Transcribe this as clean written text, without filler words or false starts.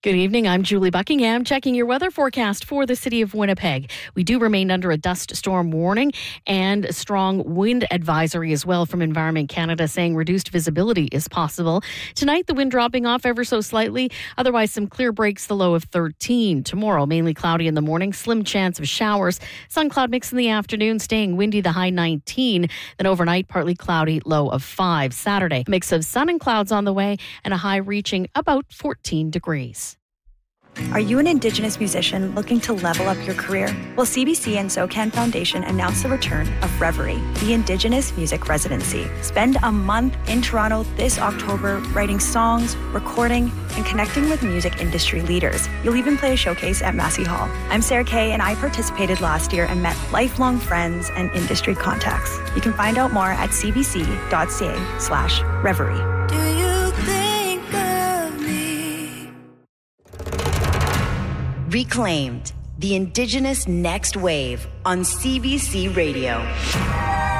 Good evening. I'm Julie Buckingham checking your weather forecast for the city of Winnipeg. We do remain under a dust storm warning and a strong wind advisory as well from Environment Canada saying reduced visibility is possible. Tonight, the wind dropping off ever so slightly. Otherwise, some clear breaks, the low of 13. Tomorrow, mainly cloudy in the morning, slim chance of showers. Sun cloud mix in the afternoon, staying windy, the high 19. Then overnight, partly cloudy, low of 5. Saturday, mix of sun and clouds on the way and a high reaching about 14 degrees. Are you an Indigenous musician looking to level up your career? Well, CBC and SoCan Foundation announced the return of Reverie, the Indigenous Music Residency. Spend a month in Toronto this October writing songs, recording, and connecting with music industry leaders. You'll even play a showcase at Massey Hall. I'm Sarah Kay, and I participated last year and met lifelong friends and industry contacts. You can find out more at cbc.ca/reverie. Do you think of me? Reclaimed, the Indigenous Next Wave on CBC Radio.